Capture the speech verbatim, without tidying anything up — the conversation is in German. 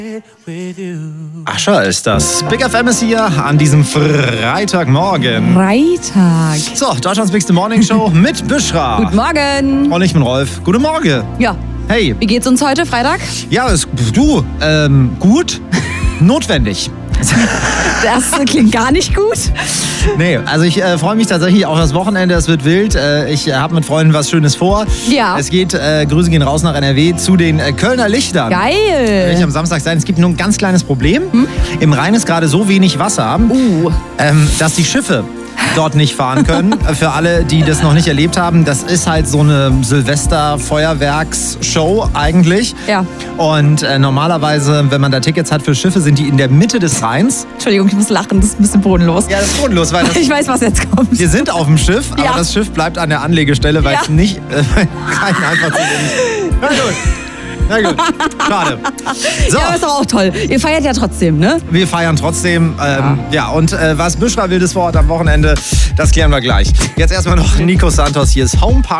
Ascher ist das. Big F M ist hier an diesem Freitagmorgen. Freitag. So, Deutschlands Bigste Morning Show mit Büschra. Guten Morgen. Und ich bin Rolf. Guten Morgen. Ja. Hey. Wie geht's uns heute, Freitag? Ja, ist, du, ähm, gut, notwendig. Das klingt gar nicht gut. Nee, also ich äh, freue mich tatsächlich auf das Wochenende, es wird wild. Äh, ich äh, habe mit Freunden was Schönes vor. Ja. Es geht, äh, Grüße gehen raus nach N R W zu den äh, Kölner Lichtern. Geil. Werde ich am Samstag sein. Es gibt nur ein ganz kleines Problem. Hm? Im Rhein ist gerade so wenig Wasser, Uh. ähm, dass die Schiffe dort nicht fahren können. Für alle, die das noch nicht erlebt haben, das ist halt so eine Silvester-Feuerwerksshow eigentlich. Ja. Und äh, normalerweise, wenn man da Tickets hat für Schiffe, sind die in der Mitte des Rheins. Entschuldigung, ich muss lachen, das ist ein bisschen bodenlos. Ja, das ist bodenlos, weil das, Ich weiß, was jetzt kommt. wir sind auf dem Schiff, aber Ja. das Schiff bleibt an der Anlegestelle, weil Ja. es nicht, äh, weil kein einfach zu wenig. Na gut. Na gut, schade. So, Ja, aber ist doch auch toll. Ihr feiert ja trotzdem, ne? wir feiern trotzdem. Ähm, ja. ja, und äh, was Büschra wildes Wort am Wochenende, das klären wir gleich. Jetzt erstmal noch Nico Santos, hier ist Home Party.